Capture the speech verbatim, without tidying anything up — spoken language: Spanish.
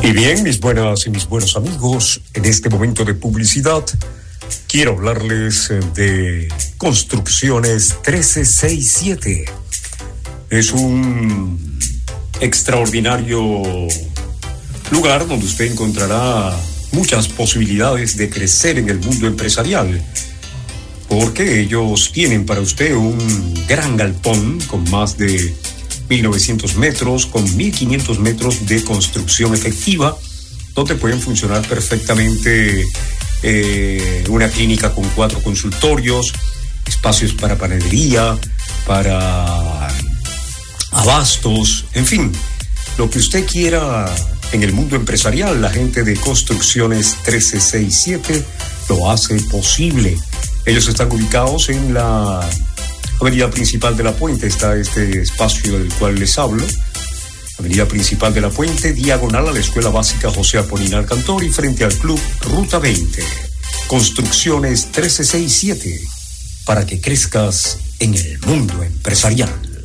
Y bien, mis buenas y mis buenos amigos, en este momento de publicidad, quiero hablarles de Construcciones uno tres seis siete. Es un extraordinario lugar donde usted encontrará muchas posibilidades de crecer en el mundo empresarial, porque ellos tienen para usted un gran galpón con más de mil novecientos metros, con mil quinientos metros de construcción efectiva, donde pueden funcionar perfectamente eh, una clínica con cuatro consultorios, espacios para panadería, para abastos, en fin, lo que usted quiera en el mundo empresarial. La gente de Construcciones uno tres seis siete lo hace posible. Ellos están ubicados en la avenida principal de La Puente. Está este espacio del cual les hablo, avenida principal de La Puente, diagonal a la Escuela Básica José Apolinar Cantor y frente al Club Ruta veinte. Construcciones uno tres seis siete, para que crezcas en el mundo empresarial.